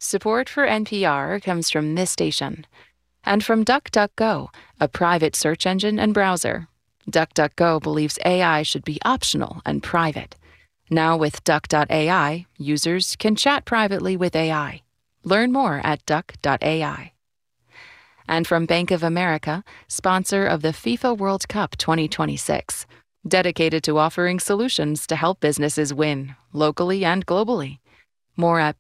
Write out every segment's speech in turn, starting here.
Support for NPR comes from this station and from DuckDuckGo, a private search engine and browser. DuckDuckGo believes AI should be optional and private. Now with Duck.ai, users can chat privately with AI. Learn more at Duck.ai. And from Bank of America, sponsor of the FIFA World Cup 2026, dedicated to offering solutions to help businesses win, locally and globally. More at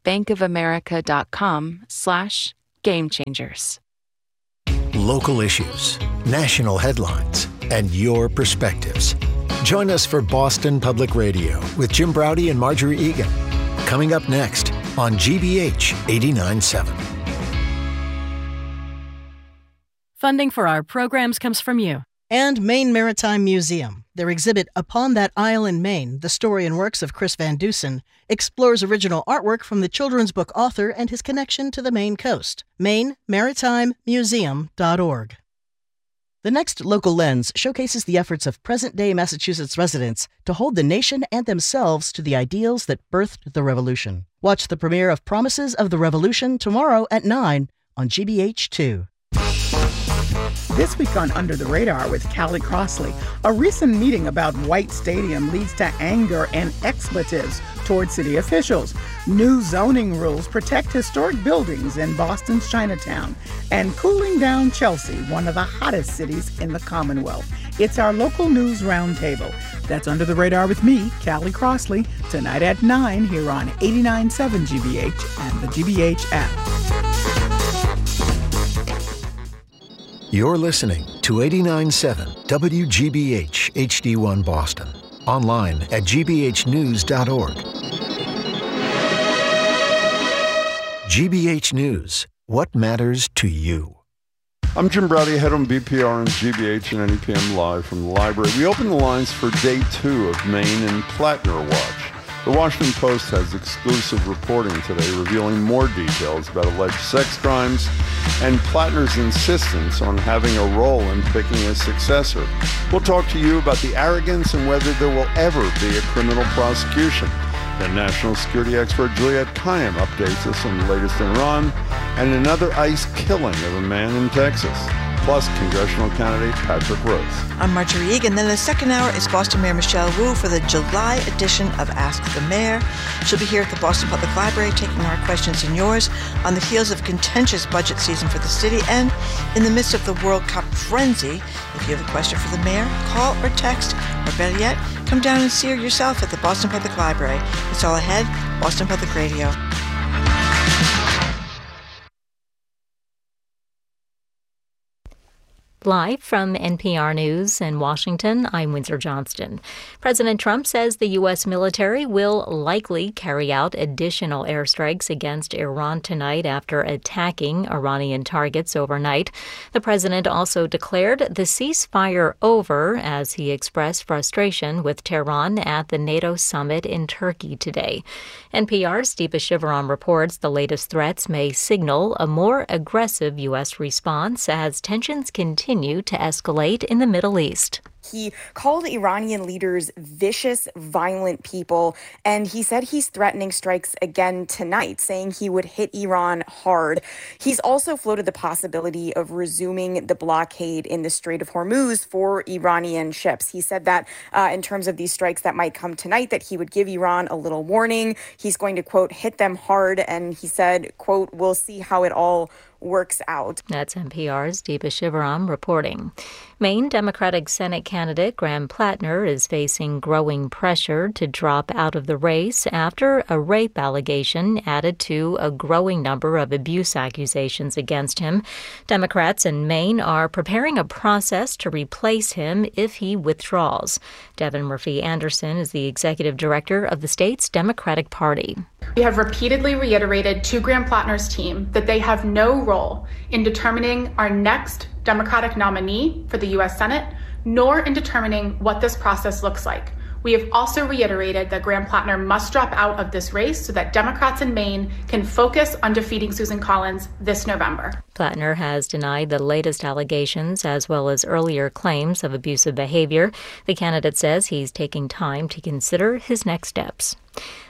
bankofamerica.com/gamechangers. Local issues, national headlines, and your perspectives. Join us for Boston Public Radio with Jim Braude and Marjorie Egan. Coming up next on GBH 89.7. Funding for our programs comes from you. And Maine Maritime Museum. Their exhibit, Upon That Isle in Maine, the story and works of Chris Van Dusen, explores original artwork from the children's book author and his connection to the Maine coast. MaineMaritimeMuseum.org. The next Local Lens showcases the efforts of present-day Massachusetts residents to hold the nation and themselves to the ideals that birthed the Revolution. Watch the premiere of Promises of the Revolution tomorrow at 9 on GBH2. This week on Under the Radar with Callie Crossley, a recent meeting about White Stadium leads to anger and expletives toward city officials. New zoning rules protect historic buildings in Boston's Chinatown. And cooling down Chelsea, one of the hottest cities in the Commonwealth. It's our local news roundtable. That's Under the Radar with me, Callie Crossley, tonight at 9 here on 89.7 GBH and the GBH app. You're listening to 89.7 WGBH HD1 Boston. Online at gbhnews.org. GBH News. What matters to you? I'm Jim Braude, head on BPR and GBH and NEPM live from the library. We open the lines for day 2 of Maine and Plattner Watch. The Washington Post has exclusive reporting today revealing more details about alleged sex crimes and Plattner's insistence on having a role in picking a successor. We'll talk to you about the arrogance and whether there will ever be a criminal prosecution. Then national security expert Juliette Kayyem updates us on the latest in Iran and another ICE killing of a man in Texas. Plus, congressional candidate Patrick Rose. I'm Marjorie Egan. Then the second hour is Boston Mayor Michelle Wu for the July edition of Ask the Mayor. She'll be here at the Boston Public Library taking our questions and yours on the heels of contentious budget season for the city and in the midst of the World Cup frenzy. If you have a question for the mayor, call or text, or better yet, come down and see her yourself at the Boston Public Library. It's all ahead, Boston Public Radio. Live from NPR News in Washington, I'm Windsor Johnston. President Trump says the U.S. military will likely carry out additional airstrikes against Iran tonight after attacking Iranian targets overnight. The president also declared the ceasefire over as he expressed frustration with Tehran at the NATO summit in Turkey today. NPR's Deepa Shivaram reports the latest threats may signal a more aggressive U.S. response as tensions continue to escalate in the Middle East. He called Iranian leaders vicious, violent people, and he said he's threatening strikes again tonight, saying he would hit Iran hard. He's also floated the possibility of resuming the blockade in the Strait of Hormuz for Iranian ships. He said that in terms of these strikes that might come tonight, that he would give Iran a little warning. He's going to, quote, hit them hard, and he said, quote, we'll see how it all works out. That's NPR's Deepa Shivaram reporting. Maine Democratic Senate candidate Graham Plattner is facing growing pressure to drop out of the race after a rape allegation added to a growing number of abuse accusations against him. Democrats in Maine are preparing a process to replace him if he withdraws. Devin Murphy Anderson is the executive director of the state's Democratic Party. We have repeatedly reiterated to Graham Plattner's team that they have no role in determining our next Democratic nominee for the U.S. Senate, nor in determining what this process looks like. We have also reiterated that Graham Plattner must drop out of this race so that Democrats in Maine can focus on defeating Susan Collins this November. Plattner has denied the latest allegations as well as earlier claims of abusive behavior. The candidate says he's taking time to consider his next steps.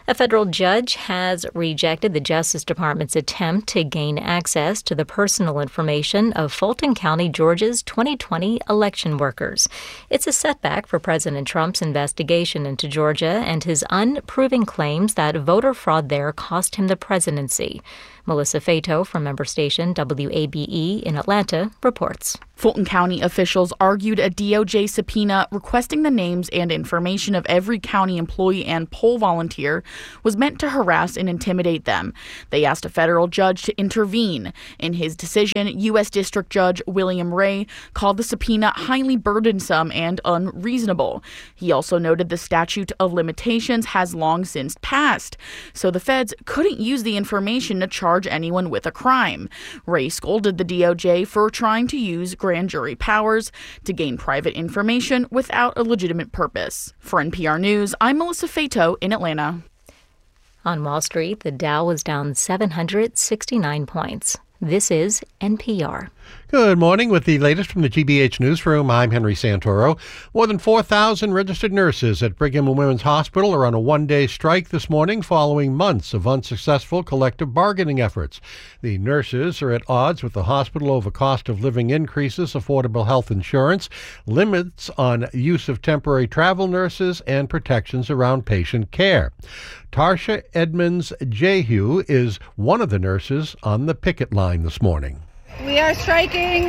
A federal judge has rejected the Justice Department's attempt to gain access to the personal information of Fulton County, Georgia's 2020 election workers. It's a setback for President Trump's investigation into Georgia and his unproven claims that voter fraud there cost him the presidency. Melissa Fato from member station WABE in Atlanta reports. Fulton County officials argued a DOJ subpoena requesting the names and information of every county employee and poll volunteer was meant to harass and intimidate them. They asked a federal judge to intervene. In his decision, U.S. District Judge William Ray called the subpoena highly burdensome and unreasonable. He also noted the statute of limitations has long since passed, so the feds couldn't use the information to charge anyone with a crime. Ray scolded the DOJ for trying to use grand jury powers to gain private information without a legitimate purpose. For NPR News, I'm Melissa Fato in Atlanta. On Wall Street, the Dow was down 769 points. This is NPR. Good morning. With the latest from the GBH Newsroom, I'm Henry Santoro. More than 4,000 registered nurses at Brigham and Women's Hospital are on a one-day strike this morning following months of unsuccessful collective bargaining efforts. The nurses are at odds with the hospital over cost of living increases, affordable health insurance, limits on use of temporary travel nurses, and protections around patient care. Tarsha Edmonds-Jehu is one of the nurses on the picket line this morning. We are striking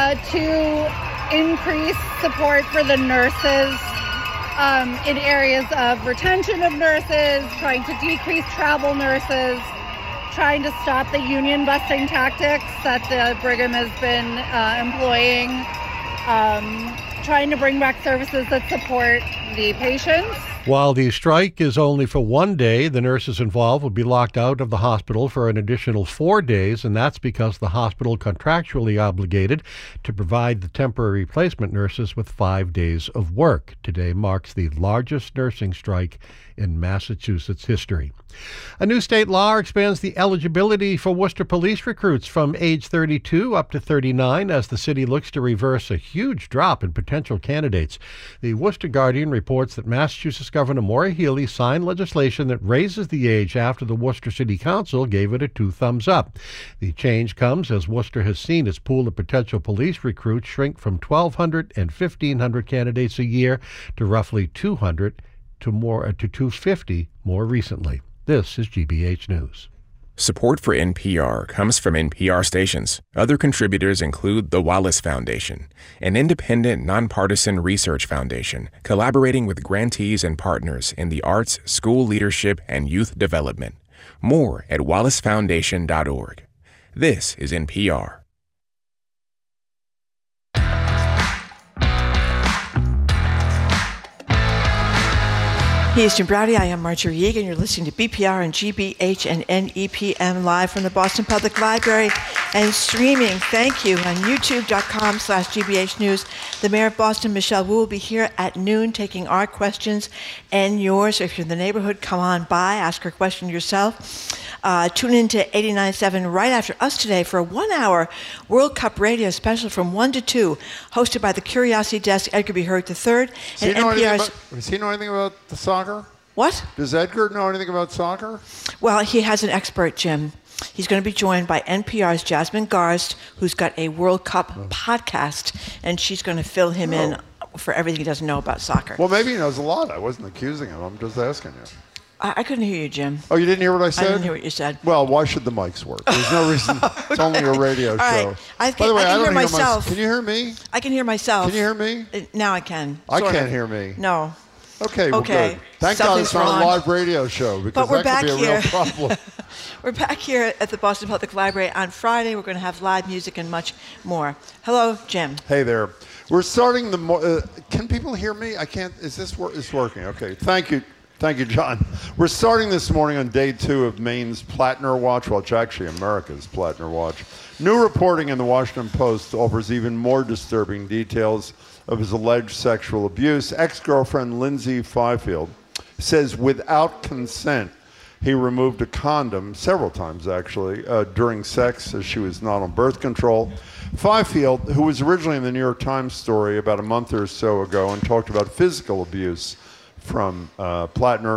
to increase support for the nurses in areas of retention of nurses, trying to decrease travel nurses, trying to stop the union busting tactics that the Brigham has been employing, trying to bring back services that support the patients. While the strike is only for one day, the nurses involved will be locked out of the hospital for an additional 4 days, and that's because the hospital contractually obligated to provide the temporary replacement nurses with 5 days of work. Today marks the largest nursing strike in Massachusetts history. A new state law expands the eligibility for Worcester police recruits from age 32 up to 39 as the city looks to reverse a huge drop in potential candidates. The Worcester Guardian reports that Massachusetts Governor Maura Healey signed legislation that raises the age after the Worcester City Council gave it a 2 thumbs up. The change comes as Worcester has seen its pool of potential police recruits shrink from 1,200 and 1,500 candidates a year to roughly 200 to 250 more recently. This is GBH News. Support for NPR comes from NPR stations. Other contributors include the Wallace Foundation, an independent, nonpartisan research foundation collaborating with grantees and partners in the arts, school leadership, and youth development. More at wallacefoundation.org. This is NPR. He is Jim Braude. I am Marjorie Egan. You're listening to BPR and GBH and NEPM live from the Boston Public Library and streaming. Thank you on youtube.com/GBH News. The mayor of Boston, Michelle Wu, will be here at noon taking our questions and yours. If you're in the neighborhood, come on by, ask her question yourself. Tune in to 89.7 right after us today for a 1-hour World Cup radio special from 1 to 2, hosted by the Curiosity Desk, Edgar B. Hurd III. And NPR's. Does he know anything about the soccer? What? Does Edgar know anything about soccer? Well, he has an expert, Jim. He's going to be joined by NPR's Jasmine Garst, who's got a World Cup podcast, and she's going to fill him in for everything he doesn't know about soccer. Well, maybe he knows a lot. I wasn't accusing him. I'm just asking you. I couldn't hear you, Jim. Oh, you didn't hear what I said? I didn't hear what you said. Well, why should the mics work? There's no reason. It's only a radio show. Right. By the way, I don't hear myself. Can you hear me? I can hear myself. Can you hear me? Now I can. I can't hear me. No. Okay, well, good. Thank God it's not a live radio show, because that could be a real problem. We're back here at the Boston Public Library on Friday. We're going to have live music and much more. Hello, Jim. Hey there. We're starting the... can people hear me? I can't... Is this it's working? Okay. Thank you. Thank you, John. We're starting this morning on day 2 of Maine's Plattner Watch. Well, it's actually America's Plattner Watch. New reporting in the Washington Post offers even more disturbing details of his alleged sexual abuse. Ex-girlfriend Lindsay Fifield says without consent, he removed a condom several times, actually, during sex, as she was not on birth control. Fifield, who was originally in the New York Times story about a month or so ago and talked about physical abuse from Plattner,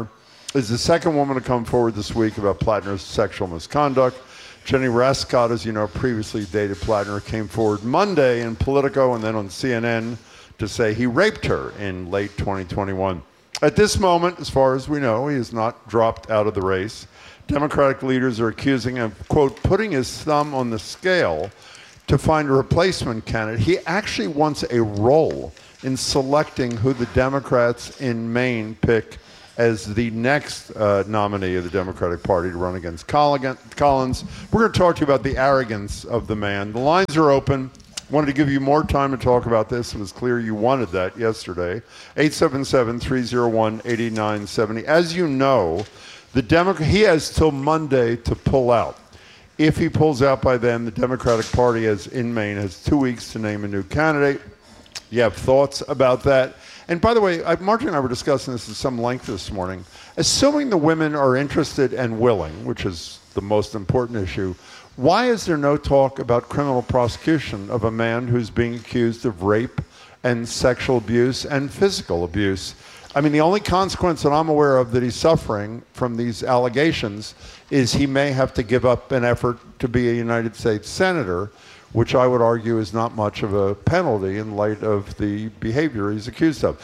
is the second woman to come forward this week about Plattner's sexual misconduct. Jenny Rascott, as you know, previously dated Plattner, came forward Monday in Politico and then on CNN to say he raped her in late 2021. At this moment, as far as we know, he has not dropped out of the race. Democratic leaders are accusing him of, quote, putting his thumb on the scale to find a replacement candidate. He actually wants a role in selecting who the Democrats in Maine pick as the next nominee of the Democratic Party to run against Collins. We're going to talk to you about the arrogance of the man. The lines are open. Wanted to give you more time to talk about this. It was clear you wanted that yesterday. 877-301-8970. As you know, he has till Monday to pull out. If he pulls out by then, the Democratic Party in Maine has 2 weeks to name a new candidate. You have thoughts about that? And by the way, Marjorie and I were discussing this at some length this morning. Assuming the women are interested and willing, which is the most important issue, why is there no talk about criminal prosecution of a man who's being accused of rape and sexual abuse and physical abuse? I mean, the only consequence that I'm aware of that he's suffering from these allegations is he may have to give up an effort to be a United States senator, which I would argue is not much of a penalty in light of the behavior he's accused of.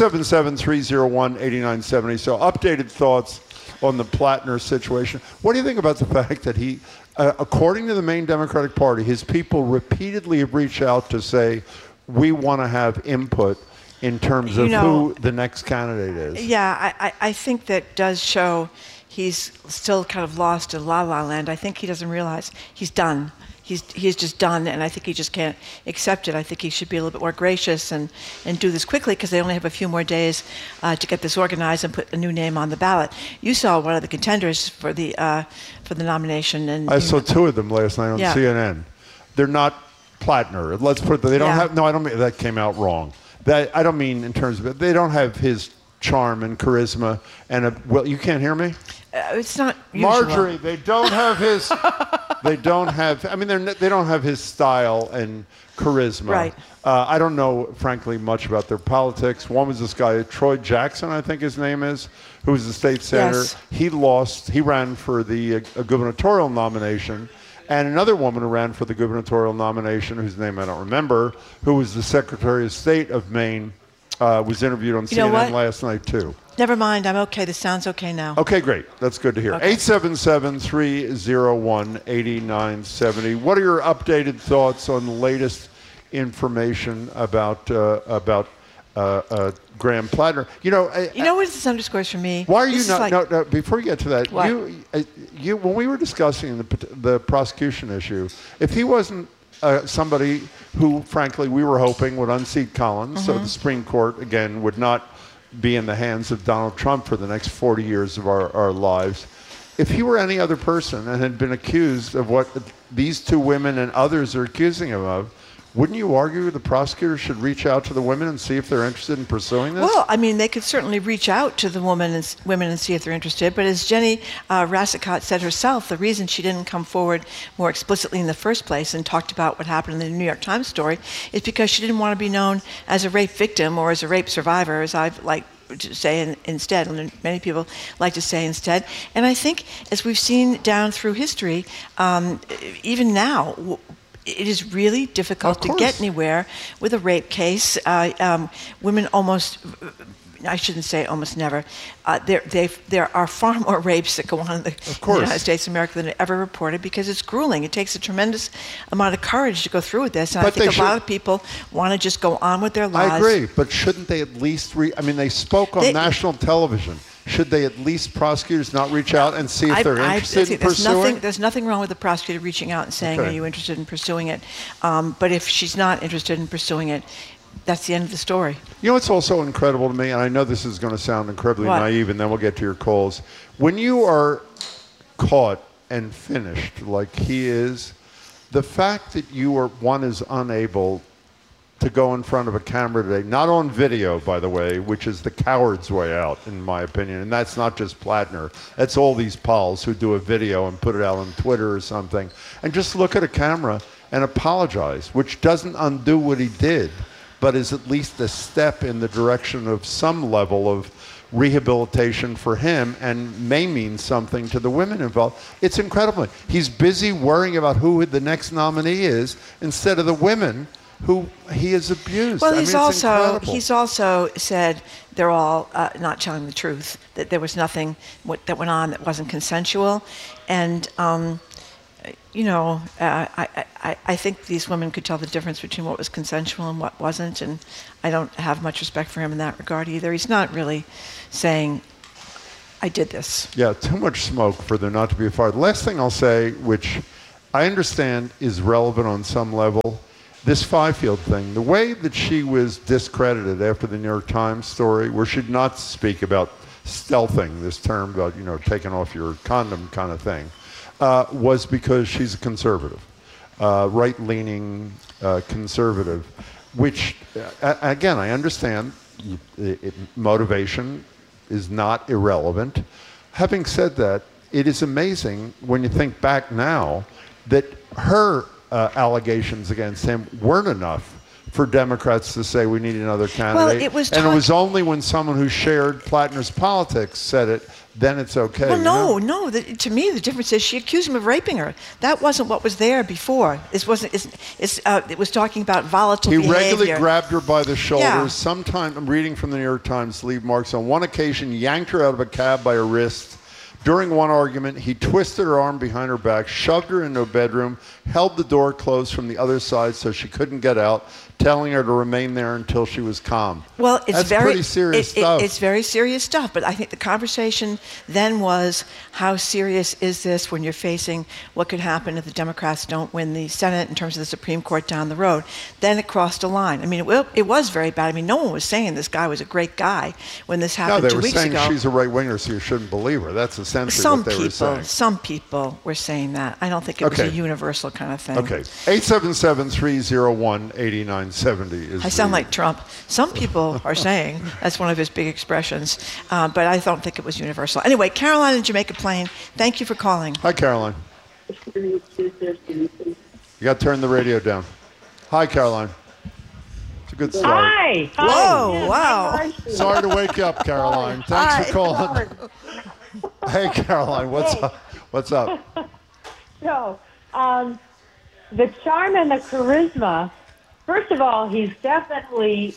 877-301-8970. So updated thoughts on the Plattner situation. What do you think about the fact that he, according to the Maine Democratic Party, his people repeatedly have reached out to say, we want to have input in terms of who the next candidate is? Yeah, I think that does show he's still kind of lost in la-la land. I think he doesn't realize he's done. He's just done, and I think he just can't accept it. I think he should be a little bit more gracious and do this quickly because they only have a few more days to get this organized and put a new name on the ballot. You saw one of the contenders for the nomination, and I saw two of them last night on CNN. They're not Plattner. Let's put it. They don't have. No, I don't mean that came out wrong. I don't mean in terms of it. They don't have his charm and charisma and well, you can't hear me? It's not usual. Marjorie, they don't have his. They don't have. I mean, they don't have his style and charisma. Right. I don't know, frankly, much about their politics. One was this guy, Troy Jackson, I think his name is, who was the state senator. Yes. He lost. He ran for the gubernatorial nomination. And another woman who ran for the gubernatorial nomination, whose name I don't remember, who was the Secretary of State of Maine, was interviewed on CNN last night, too. Never mind. I'm okay. This sounds okay now. Okay, great. That's good to hear. Okay. 877-301-8970. What are your updated thoughts on the latest information about Graham Plattner? You know what this underscores for me? Why are you not? No, before you get to that, what? you when we were discussing the prosecution issue, if he wasn't somebody who, frankly, we were hoping would unseat Collins, so the Supreme Court again would not be in the hands of Donald Trump for the next 40 years of our lives. If he were any other person and had been accused of what these two women and others are accusing him of, wouldn't you argue the prosecutor should reach out to the women and see if they're interested in pursuing this? Well, I mean, they could certainly reach out to the women and see if they're interested. But as Jenny Rascott said herself, the reason she didn't come forward more explicitly in the first place and talked about what happened in the New York Times story is because she didn't want to be known as a rape victim or as a rape survivor, as I've to say instead, and many people like to say instead. And I think, as we've seen down through history, even now, it is really difficult to get anywhere with a rape case. Women almost, I shouldn't say almost never, there are far more rapes that go on in the United States of America than are ever reported because it's grueling. It takes a tremendous amount of courage to go through with this. And I think a lot of people want to just go on with their lives. I agree, but shouldn't they at least, they spoke on national television. Should they at least, prosecutors, not reach out and see if they're interested in pursuing? There's nothing wrong with the prosecutor reaching out and saying, are you interested in pursuing it? But if she's not interested in pursuing it, that's the end of the story. You know what's also incredible to me, and I know this is going to sound incredibly naive, and then we'll get to your calls. When you are caught and finished like he is, the fact that one is unable to go in front of a camera today, not on video, by the way, which is the coward's way out, in my opinion. And that's not just Plattner. That's all these pals who do a video and put it out on Twitter or something, and just look at a camera and apologize, which doesn't undo what he did, but is at least a step in the direction of some level of rehabilitation for him and may mean something to the women involved. It's incredible. He's busy worrying about who the next nominee is instead of the women who he has abused. Well, he's also said they're all not telling the truth, that there was nothing that went on that wasn't consensual. And, I think these women could tell the difference between what was consensual and what wasn't, and I don't have much respect for him in that regard either. He's not really saying, I did this. Yeah, too much smoke for there not to be a fire. The last thing I'll say, which I understand is relevant on some level, this Fifield thing, the way that she was discredited after the New York Times story, where she did not speak about stealthing, this term about, taking off your condom kind of thing, was because she's a conservative, right-leaning conservative, which, again, I understand motivation is not irrelevant. Having said that, it is amazing when you think back now that her allegations against him weren't enough for Democrats to say we need another candidate. It was only when someone who shared Plattner's politics said it, then it's okay. Well, no. To me, the difference is she accused him of raping her. That wasn't what was there before. It was talking about volatile behavior. He regularly grabbed her by the shoulders. Yeah. Sometime, I'm reading from the New York Times, Lee Marks, on one occasion yanked her out of a cab by her wrist. During one argument, he twisted her arm behind her back, shoved her into a bedroom, held the door closed from the other side so she couldn't get out, telling her to remain there until she was calm. Well, That's pretty serious stuff. It's very serious stuff, but I think the conversation then was, how serious is this when you're facing what could happen if the Democrats don't win the Senate in terms of the Supreme Court down the road? Then it crossed a line. I mean, it was very bad. I mean, no one was saying this guy was a great guy when this happened 2 weeks ago. No, they were saying she's a right-winger, so you shouldn't believe her. That's essentially what they were saying. Some people were saying that. I don't think it was a universal kind of thing. Okay. 877-301-8970 is I sound like Trump. Some people are saying that's one of his big expressions, but I don't think it was universal. Anyway, Caroline in Jamaica Plain, thank you for calling. Hi, Caroline. You got to turn the radio down. Hi, Caroline. It's a good start. Hi. Whoa, wow. Sorry to wake you up, Caroline. Thanks for calling. Hey, Caroline, what's up? So, the charm and the charisma, first of all, he's definitely,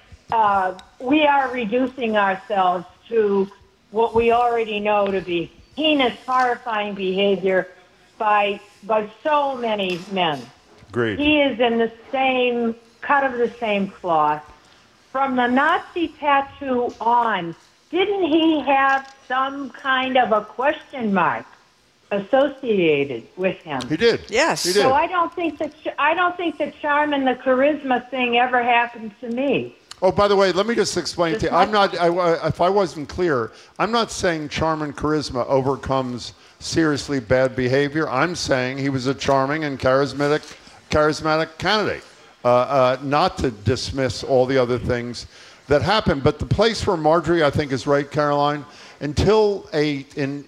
we are reducing ourselves to what we already know to be heinous, horrifying behavior by so many men. Agreed. He is in the same, cut of the same cloth. From the Nazi tattoo on, didn't he have some kind of a question mark associated with him? He did. Yes. He did. So I don't think the charm and the charisma thing ever happened to me. Oh, by the way, let me just explain to you. If I wasn't clear, I'm not saying charm and charisma overcomes seriously bad behavior. I'm saying he was a charming and charismatic candidate. Not to dismiss all the other things that happened, but the place where Marjorie, I think, is right, Caroline. Until a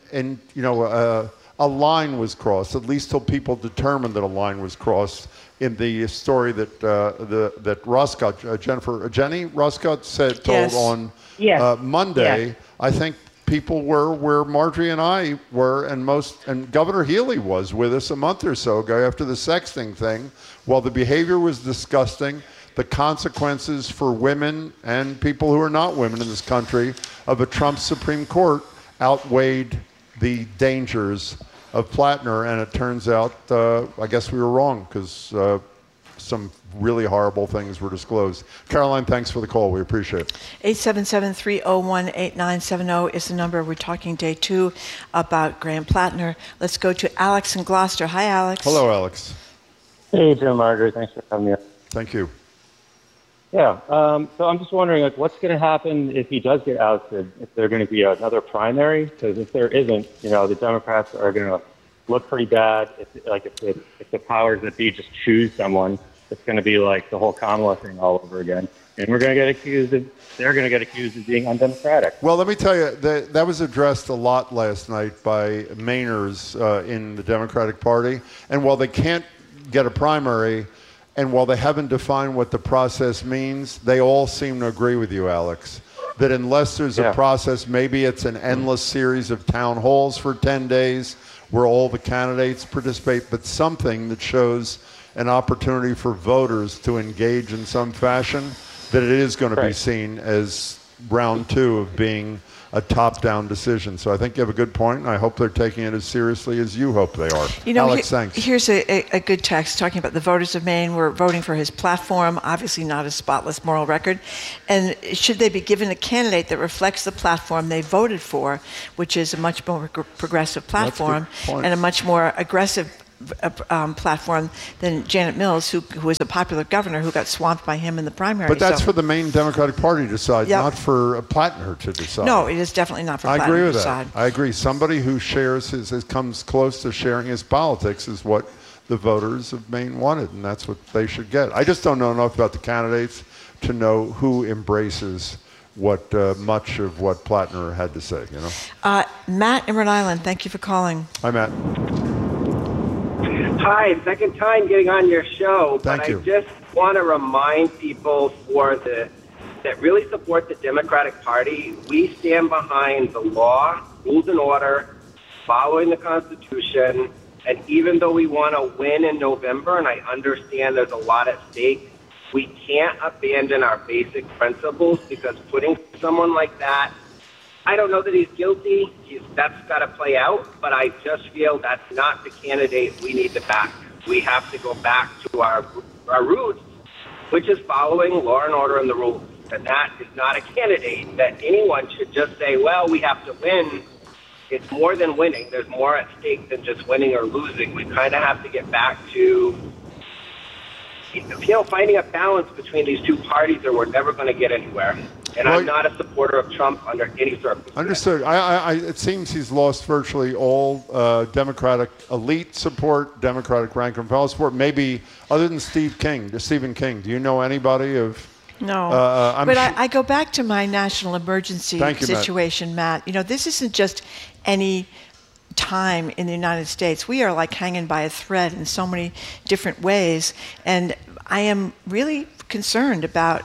line was crossed, at least till people determined that a line was crossed. In the story that that Roscott, Jenny Roscott told on Monday, yes. I think people were where Marjorie and I were, and Governor Healy was with us a month or so ago after the sexting thing. While the behavior was disgusting, the consequences for women and people who are not women in this country of a Trump Supreme Court outweighed the dangers of Plattner, and it turns out, I guess we were wrong because some really horrible things were disclosed. Caroline, thanks for the call. We appreciate it. 877-301-8970 is the number. We're talking day 2 about Graham Plattner. Let's go to Alex in Gloucester. Hi, Alex. Hello, Alex. Hey, Jim, Margaret. Thanks for having me. Thank you. Yeah, so I'm just wondering, what's going to happen if he does get ousted? If there's going to be another primary? Because if there isn't, the Democrats are going to look pretty bad. If the powers that be just choose someone, it's going to be like the whole Kamala thing all over again. And they're going to get accused of being undemocratic. Well, let me tell you, that was addressed a lot last night by Mainers in the Democratic Party. And while they can't get a primary, and while they haven't defined what the process means, they all seem to agree with you, Alex, that unless there's a process, maybe it's an endless series of town halls for 10 days where all the candidates participate, but something that shows an opportunity for voters to engage in some fashion, that it is going to be seen as round two of being a top-down decision. So I think you have a good point, and I hope they're taking it as seriously as you hope they are. Alex, thanks. Here's a good text talking about the voters of Maine were voting for his platform, obviously not a spotless moral record, and should they be given a candidate that reflects the platform they voted for, which is a much more progressive platform and a much more aggressive platform than Janet Mills, who was a popular governor who got swamped by him in the primary. But that's for the Maine Democratic Party to decide, not for Plattner to decide. No, it is definitely not for Plattner to decide. I agree with that. I agree. Somebody who shares comes close to sharing his politics is what the voters of Maine wanted, and that's what they should get. I just don't know enough about the candidates to know who embraces what much of what Plattner had to say. Matt in Rhode Island, thank you for calling. Hi, Matt. Hi, second time getting on your show, Thank you. I just want to remind people that really support the Democratic Party, we stand behind the law, rules and order, following the Constitution, and even though we want to win in November, and I understand there's a lot at stake, we can't abandon our basic principles, because putting someone like that, I don't know that he's guilty. That's got to play out, but I just feel that's not the candidate we need to back. We have to go back to our roots, which is following law and order and the rules. And that is not a candidate that anyone should just say, well, we have to win. It's more than winning. There's more at stake than just winning or losing. We kind of have to get back to finding a balance between these two parties, or we're never going to get anywhere. And I'm not a supporter of Trump under any circumstance. Understood. It seems he's lost virtually all Democratic elite support, Democratic rank and file support. Maybe other than Stephen King. Do you know anybody of? No. I go back to my national emergency situation, Matt. This isn't just any time in the United States. We are like hanging by a thread in so many different ways, and I am really concerned about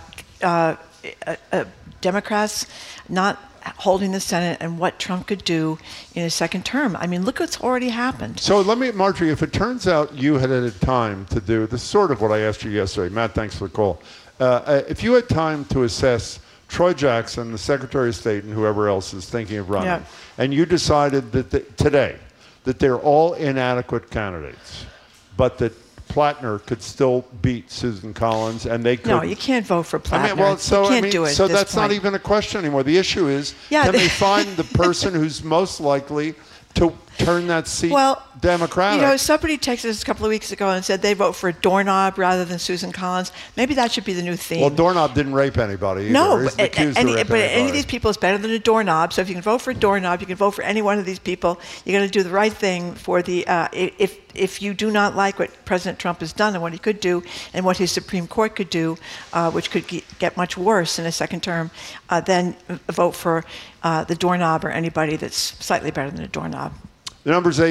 Democrats not holding the Senate and what Trump could do in a second term. I mean, look what's already happened. So Marjorie, if it turns out you had time to do this, is sort of what I asked you yesterday. Matt, thanks for the call. If you had time to assess Troy Jackson, the Secretary of State, and whoever else is thinking of running, and you decided that today that they're all inadequate candidates, but that Plattner could still beat Susan Collins, and they could. No, you can't vote for Plattner. You can't do it. So that's not even a question anymore. The issue is, can they find the person who's most likely to turn that seat Democratic? Somebody texted us a couple of weeks ago and said they vote for a doorknob rather than Susan Collins. Maybe that should be the new theme. Well, doorknob didn't rape anybody either. No, but any of these people is better than a doorknob. So if you can vote for a doorknob, you can vote for any one of these people. You're going to do the right thing for the. If you do not like what President Trump has done and what he could do and what his Supreme Court could do, which could get much worse in a second term, then vote for the doorknob or anybody that's slightly better than a doorknob. The number is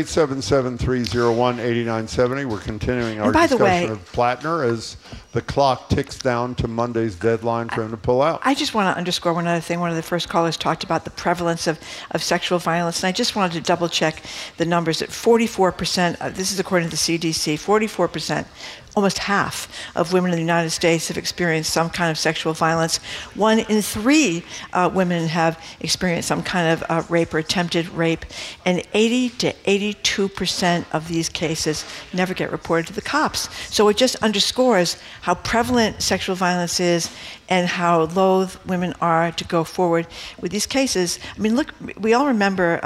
877-301-8970. We're continuing our discussion of Plattner as the clock ticks down to Monday's deadline for him to pull out. I just want to underscore one other thing. One of the first callers talked about the prevalence of sexual violence, and I just wanted to double check the numbers. At 44%, this is according to the CDC, 44%, almost half of women in the United States have experienced some kind of sexual violence. 1 in 3 women have experienced some kind of rape or attempted rape, and 80 to 82% of these cases never get reported to the cops. So it just underscores how prevalent sexual violence is and how loath women are to go forward with these cases. I mean, look, we all remember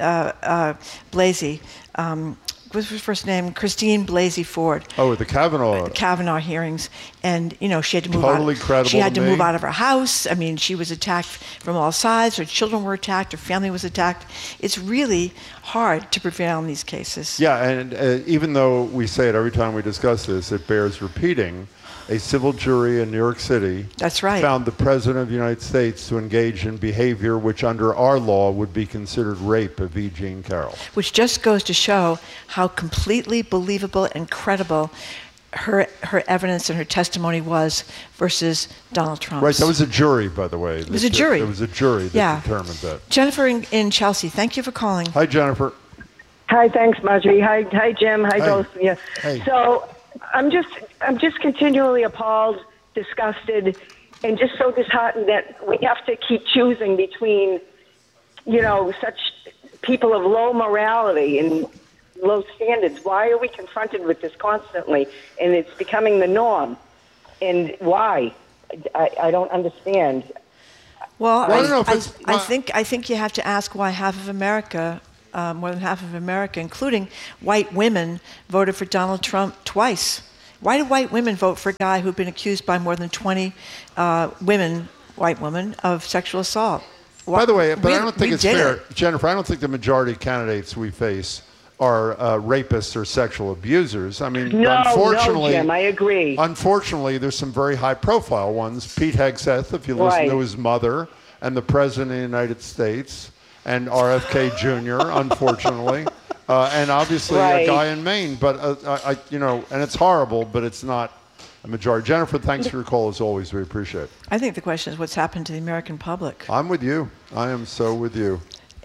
Blasey. What's her first name? Christine Blasey Ford. Oh, the Kavanaugh hearings, and she had to move totally credible. She had to move out of her house. I mean, she was attacked from all sides. Her children were attacked. Her family was attacked. It's really hard to prevail in these cases. Yeah, and even though we say it every time we discuss this, it bears repeating. A civil jury in New York City found the President of the United States to engage in behavior which under our law would be considered rape of E. Jean Carroll. Which just goes to show how completely believable and credible her evidence and her testimony was versus Donald Trump's. Right, that was a jury, by the way. It was a jury. It was a jury that determined that. Jennifer in Chelsea, thank you for calling. Hi, Jennifer. Hi, thanks, Marjorie. Hi, Jim. Hi, both of you. Hey. So I'm just continually appalled, disgusted, and just so disheartened that we have to keep choosing between, such people of low morality and low standards. Why are we confronted with this constantly? And it's becoming the norm. And why? I don't understand. Well, I think you have to ask why half of America, more than half of America, including white women, voted for Donald Trump twice. Why do white women vote for a guy who'd been accused by more than 20 white women, of sexual assault? By the way, but I don't think it's fair, Jennifer, I don't think the majority of candidates we face are rapists or sexual abusers. I mean, unfortunately, Jim, I agree. Unfortunately, there's some very high-profile ones. Pete Hegseth, if you listen to his mother, and the President of the United States, and RFK Jr., unfortunately, and obviously a guy in Maine. But, and it's horrible, but it's not a majority. Jennifer, thanks for your call, as always. We appreciate it. I think the question is what's happened to the American public. I'm with you. I am so with you.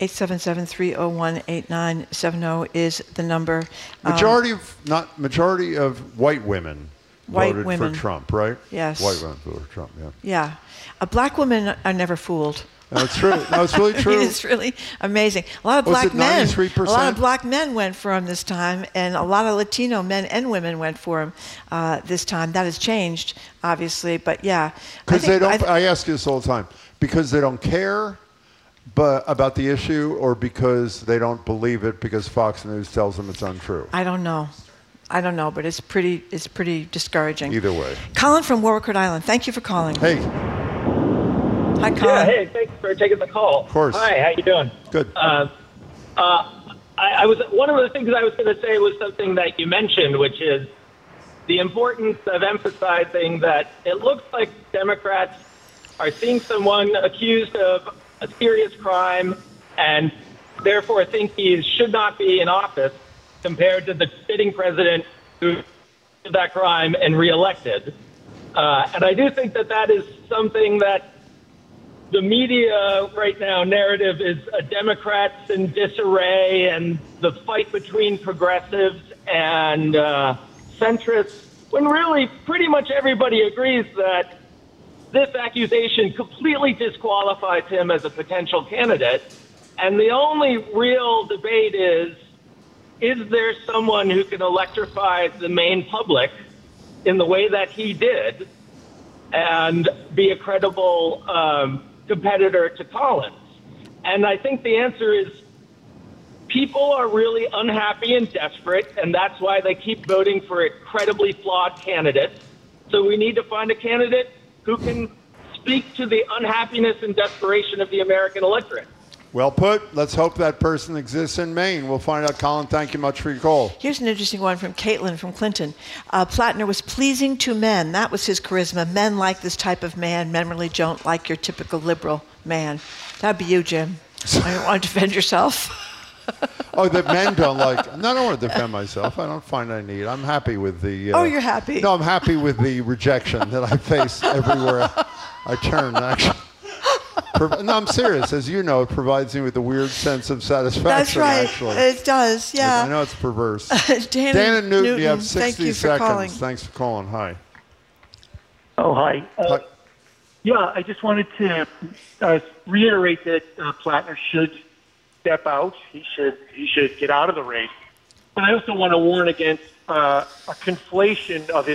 877-301-8970 is the number. Majority of white women voted for Trump, right? Yes. White women voted for Trump, Yeah. Black women are never fooled. No, it's true. No, it's really true. It's really amazing. A lot of black men. 93%? A lot of black men went for him this time, and a lot of Latino men and women went for him this time. That has changed, obviously, but yeah. Because they don't. I ask you this all the time. Because they don't care, about the issue, or because they don't believe it because Fox News tells them it's untrue. I don't know, but it's pretty discouraging. Either way. Colin from Warwick, Rhode Island. Thank you for calling. Hey. Hi, Colin. Yeah, hey, thanks for taking the call. Of course. Hi, how you doing? Good. I was one of the things I was going to say was something that you mentioned, which is the importance of emphasizing that it looks like Democrats are seeing someone accused of a serious crime and therefore think he should not be in office, compared to the sitting president who did that crime and reelected. And I do think that is something that the media right now narrative is Democrats in disarray and the fight between progressives and centrists, when really pretty much everybody agrees that this accusation completely disqualifies him as a potential candidate. And the only real debate is there someone who can electrify the Maine public in the way that he did and be a credible competitor to Collins? And I think the answer is people are really unhappy and desperate, and that's why they keep voting for incredibly flawed candidates. So we need to find a candidate who can speak to the unhappiness and desperation of the American electorate. Well put. Let's hope that person exists in Maine. We'll find out. Colin, thank you much for your call. Here's an interesting one from Caitlin from Clinton. Plattner was pleasing to men. That was his charisma. Men like this type of man. Men really don't like your typical liberal man. That'd be you, Jim. I don't want to defend yourself. Oh, that men don't like. No, I don't want to defend myself. I don't find I need. I'm happy with the. You're happy. No, I'm happy with the rejection that I face everywhere I turn. Actually. No, I'm serious. As you know, it provides me with a weird sense of satisfaction. That's right. Actually. It does, yeah. I know it's perverse. Dan and Newton, you have 60 thank you seconds. for calling. Thanks for calling. Hi. Oh, hi. Yeah, I just wanted to reiterate that Plattner should step out. He should get out of the race. But I also want to warn against a conflation of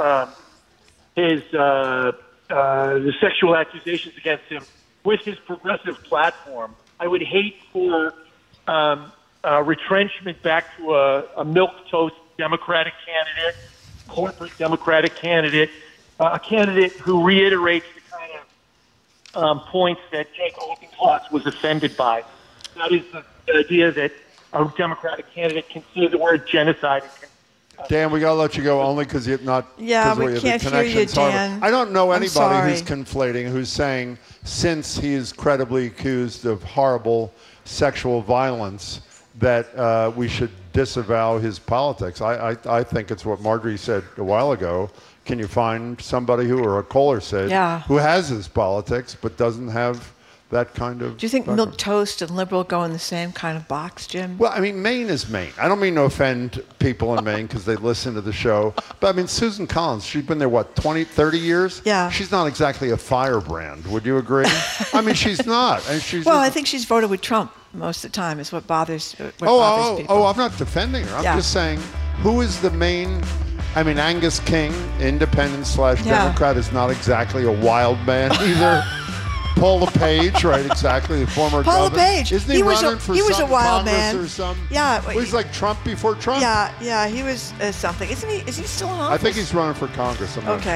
the sexual accusations against him with his progressive platform. I would hate for retrenchment back to a milquetoast Democratic candidate, corporate Democratic candidate, a candidate who reiterates the kind of points that Jake Auchincloss was offended by. That is the idea that a Democratic candidate can say the word genocide. Dan, we got to let you go only because you're not. Yeah, we can't hear you, Dan. I don't know anybody who's conflating, who's saying since he is credibly accused of horrible sexual violence, that we should disavow his politics. I think it's what Marjorie said a while ago. Can you find somebody who, or a Kohler said, who has his politics but doesn't have that kind of... Do you think milk toast and liberal go in the same kind of box, Jim? Well, I mean, Maine is Maine. I don't mean to offend people in Maine because they listen to the show. But, I mean, Susan Collins, she's been there, 20, 30 years? Yeah. She's not exactly a firebrand. Would you agree? I mean, she's not. And I think she's voted with Trump most of the time is what bothers people. I'm not defending her. I'm just saying, who is the main... I mean, Angus King, independent/Democrat, is not exactly a wild man either. Paul LePage, right? Exactly, the former Paul governor. LePage. Isn't he running for he was a wild Congress man. Or something? Yeah. Well, he's like Trump before Trump. Yeah, he was something. Is he still in office? I think he's running for Congress. I'm not sure.